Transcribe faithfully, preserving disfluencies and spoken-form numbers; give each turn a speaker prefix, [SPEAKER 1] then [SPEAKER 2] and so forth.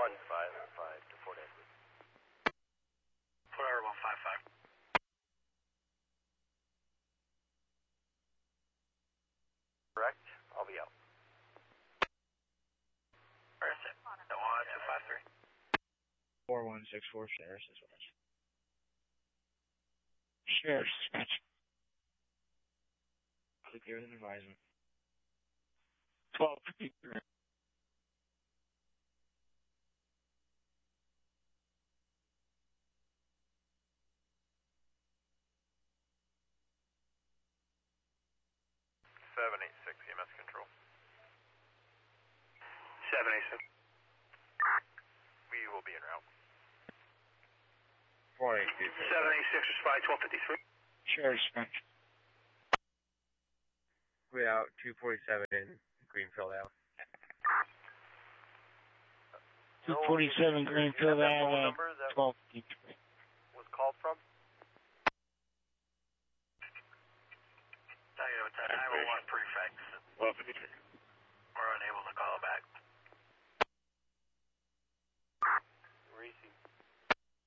[SPEAKER 1] one five five to Fort Edward.
[SPEAKER 2] Fort Edward one five five.
[SPEAKER 1] Correct. I'll be out.
[SPEAKER 2] Where is it? The one two five three.
[SPEAKER 3] four one six four, Sheriff's Dispatch. Sheriff's Dispatch. Click here with an advisement. twelve fifty-three.
[SPEAKER 1] seven eight six E M S control.
[SPEAKER 2] seven eight six.
[SPEAKER 1] We will be en route.
[SPEAKER 3] four eight two.
[SPEAKER 2] seven eight six, respond twelve fifty-three.
[SPEAKER 3] Sheriff's Dispatch. We out two forty-seven in Greenfield Ave. two forty-seven Greenfield Ave, twelve fifty-three.
[SPEAKER 1] Was called from?
[SPEAKER 2] nine oh one prefix.
[SPEAKER 3] twelve fifty-three.